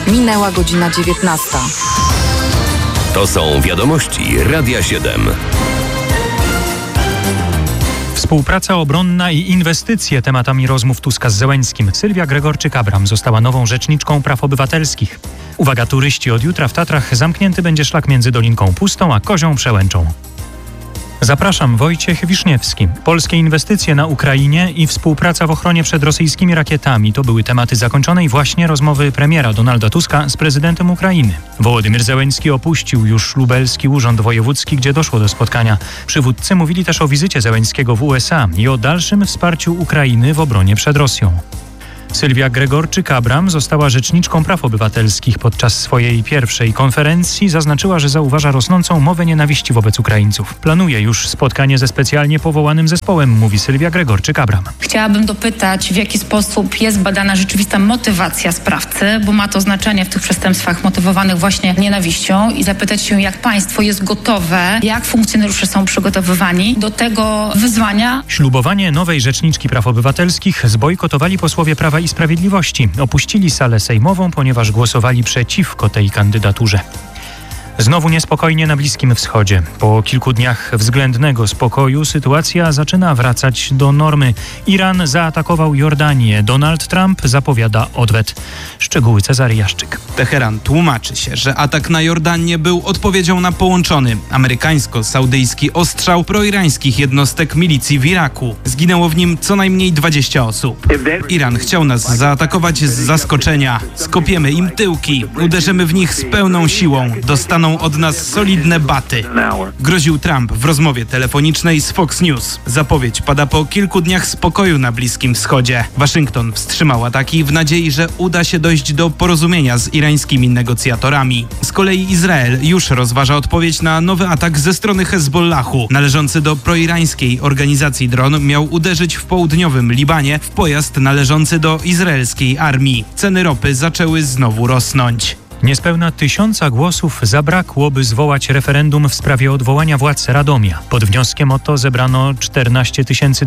Minęła godzina 19. To są wiadomości Radia 7. Współpraca obronna i inwestycje tematami rozmów Tuska z Zełenskim. Sylwia Gregorczyk-Abram została nową rzeczniczką praw obywatelskich. Uwaga, turyści, od jutra w Tatrach zamknięty będzie szlak między Dolinką Pustą a Kozią Przełęczą. Zapraszam, Wojciech Wiszniewski. Polskie inwestycje na Ukrainie i współpraca w ochronie przed rosyjskimi rakietami to były tematy zakończonej właśnie rozmowy premiera Donalda Tuska z prezydentem Ukrainy. Wołodymyr Zełenski opuścił już lubelski urząd wojewódzki, gdzie doszło do spotkania. Przywódcy mówili też o wizycie Zełenskiego w USA i o dalszym wsparciu Ukrainy w obronie przed Rosją. Sylwia Gregorczyk-Abram została rzeczniczką praw obywatelskich. Podczas swojej pierwszej konferencji zaznaczyła, że zauważa rosnącą mowę nienawiści wobec Ukraińców. Planuje już spotkanie ze specjalnie powołanym zespołem, mówi Sylwia Gregorczyk-Abram. Chciałabym dopytać, w jaki sposób jest badana rzeczywista motywacja sprawcy, bo ma to znaczenie w tych przestępstwach motywowanych właśnie nienawiścią, i zapytać się, jak państwo jest gotowe, jak funkcjonariusze są przygotowywani do tego wyzwania. Ślubowanie nowej rzeczniczki praw obywatelskich zbojkotowali posłowie Prawa i Sprawiedliwości. Opuścili salę sejmową, ponieważ głosowali przeciwko tej kandydaturze. Znowu niespokojnie na Bliskim Wschodzie. Po kilku dniach względnego spokoju sytuacja zaczyna wracać do normy. Iran zaatakował Jordanię. Donald Trump zapowiada odwet. Szczegóły Cezary Jaszczyk. Teheran tłumaczy się, że atak na Jordanię był odpowiedzią na połączony amerykańsko-saudyjski ostrzał proirańskich jednostek milicji w Iraku. Zginęło w nim co najmniej 20 osób. Iran chciał nas zaatakować z zaskoczenia. Skopiemy im tyłki. Uderzymy w nich z pełną siłą. Dostaną od nas solidne baty. Groził Trump w rozmowie telefonicznej z Fox News. Zapowiedź pada po kilku dniach spokoju na Bliskim Wschodzie. Waszyngton wstrzymał ataki w nadziei, że uda się dojść do porozumienia z irańskimi negocjatorami. Z kolei Izrael już rozważa odpowiedź na nowy atak ze strony Hezbollahu. Należący do proirańskiej organizacji dron miał uderzyć w południowym Libanie w pojazd należący do izraelskiej armii. Ceny ropy zaczęły znowu rosnąć. Niespełna 1000 głosów zabrakło, by zwołać referendum w sprawie odwołania władz Radomia. Pod wnioskiem o to zebrano 14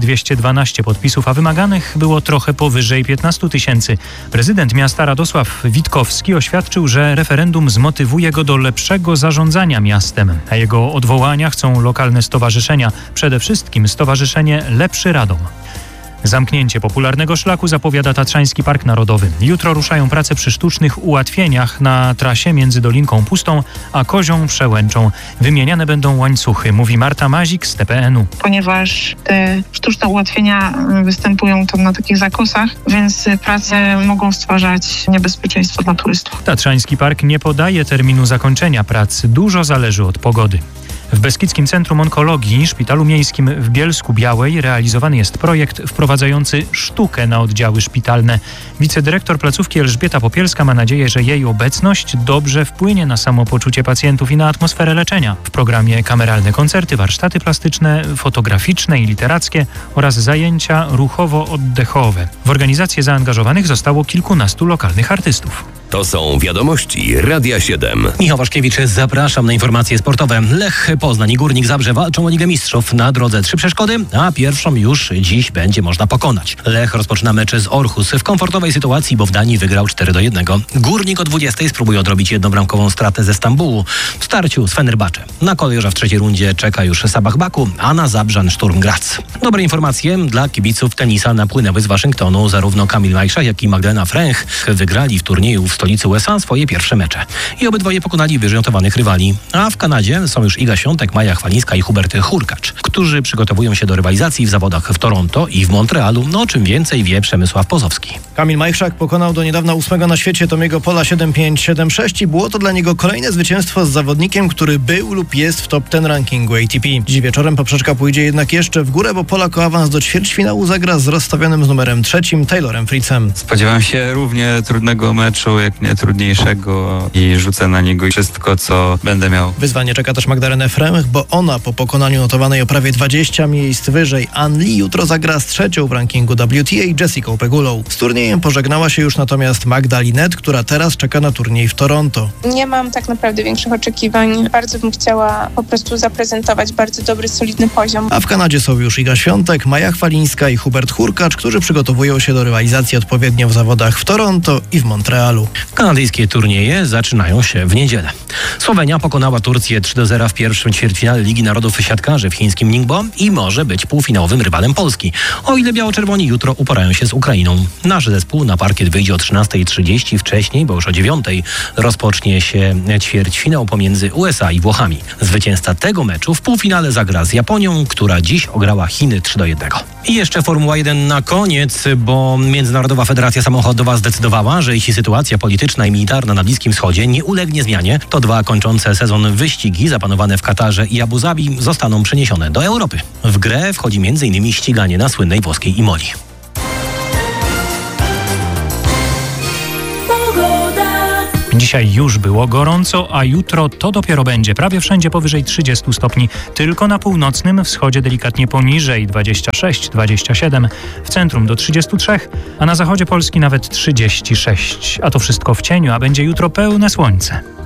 212 podpisów, a wymaganych było trochę powyżej 15 000. Prezydent miasta Radosław Witkowski oświadczył, że referendum zmotywuje go do lepszego zarządzania miastem. A jego odwołania chcą lokalne stowarzyszenia, przede wszystkim Stowarzyszenie Lepszy Radom. Zamknięcie popularnego szlaku zapowiada Tatrzański Park Narodowy. Jutro ruszają prace przy sztucznych ułatwieniach na trasie między Dolinką Pustą a Kozią Przełęczą. Wymieniane będą łańcuchy, mówi Marta Mazik z TPN-u. Ponieważ te sztuczne ułatwienia występują tam na takich zakosach, więc prace mogą stwarzać niebezpieczeństwo dla turystów. Tatrzański Park nie podaje terminu zakończenia prac. Dużo zależy od pogody. W Beskidzkim Centrum Onkologii, Szpitalu Miejskim w Bielsku-Białej realizowany jest projekt wprowadzający sztukę na oddziały szpitalne. Wicedyrektor placówki Elżbieta Popielska ma nadzieję, że jej obecność dobrze wpłynie na samopoczucie pacjentów i na atmosferę leczenia. W programie kameralne koncerty, warsztaty plastyczne, fotograficzne i literackie oraz zajęcia ruchowo-oddechowe. W organizację zaangażowanych zostało kilkunastu lokalnych artystów. To są wiadomości Radia 7. Michał Waszkiewicz, zapraszam na informacje sportowe. Lech Poznań i Górnik Zabrze walczą o Ligę Mistrzów. Na drodze 3 przeszkody, a pierwszą już dziś będzie można pokonać. Lech rozpoczyna mecz z Orhus w komfortowej sytuacji, bo w Danii wygrał 4-1. Górnik o 20 spróbuje odrobić jednobramkową stratę ze Stambułu w starciu z Fenerbahce. Na kolejorza w trzeciej rundzie czeka już Sabah Baku, a na Zabrzan Sturm Graz. Dobre informacje dla kibiców tenisa napłynęły z Waszyngtonu. Zarówno Kamil Majszak, jak i Magdalena Fręch wygrali w turnieju w stolicy USA swoje pierwsze mecze. I obydwoje pokonali wyżej notowanych rywali. A w Kanadzie są już Iga Świątek, Maja Chwalińska i Hubert Hurkacz, którzy przygotowują się do rywalizacji w zawodach w Toronto i w Montrealu. No, czym więcej wie Przemysław Pozowski. Kamil Majszak pokonał do niedawna 8. na świecie Tomiego Pola 7-5, 7-6 i było to dla niego kolejne zwycięstwo z zawodnikiem, który był lub jest w top 10 rankingu ATP. Dziś wieczorem poprzeczka pójdzie jednak jeszcze w górę, bo Polak o awans do ćwierćfinału zagra z rozstawionym z numerem 3 Taylorem Fritzem. Spodziewam się równie trudnego meczu, jak nie trudniejszego i rzucę na niego wszystko, co będę miał. Wyzwanie czeka też Magdalenę Fręch, bo ona po pokonaniu notowanej o prawie 20 miejsc wyżej An Lee jutro zagra z 3. w rankingu WTA Jessicą Pegulą. Z turniejem pożegnała się już natomiast Magda Linette, która teraz czeka na turniej w Toronto. Nie mam tak naprawdę większych oczekiwań. Bardzo bym chciała po prostu zaprezentować bardzo dobry, solidny poziom. A w Kanadzie są już Iga Świątek, Maja Chwalińska i Hubert Hurkacz, którzy przygotowują się do rywalizacji odpowiednio w zawodach w Toronto i w Montrealu. Kanadyjskie turnieje zaczynają się w niedzielę. Słowenia pokonała Turcję 3-0 w pierwszym ćwierćfinale Ligi Narodów siatkarzy w chińskim Ningbo i może być półfinałowym rywalem Polski, o ile biało-czerwoni jutro upораją się z Ukrainą. Nasz zespół na parkiet wyjdzie o 13:30 wcześniej, bo już o 9:00 rozpocznie się ćwierćfinał pomiędzy USA i Włochami. Zwycięzca tego meczu w półfinale zagra z Japonią, która dziś ograła Chiny 3-1. I jeszcze Formuła 1 na koniec, bo Międzynarodowa Federacja Samochodowa zdecydowała, że jeśli sytuacja polityczna i militarna na Bliskim Wschodzie nie ulegnie zmianie, to 2 kończące sezon wyścigi zapanowane w Katarze i Abu Zabi zostaną przeniesione do Europy. W grę wchodzi m.in. ściganie na słynnej włoskiej Imoli. Dzisiaj już było gorąco, a jutro to dopiero będzie prawie wszędzie powyżej 30 stopni. Tylko na północnym wschodzie delikatnie poniżej 26-27, w centrum do 33, a na zachodzie Polski nawet 36. A to wszystko w cieniu, a będzie jutro pełne słońce.